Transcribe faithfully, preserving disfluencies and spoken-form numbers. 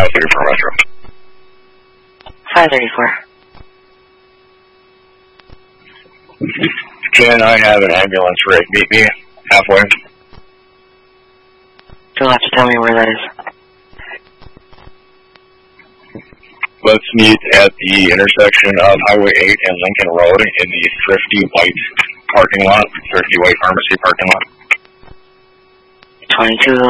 five thirty-four Metro. five thirty-four. Can I have an ambulance right? Meet me halfway. You'll have to tell me where that is. Let's meet at the intersection of Highway eight and Lincoln Road in the Thrifty White parking lot, Thrifty White Pharmacy parking lot. twenty-two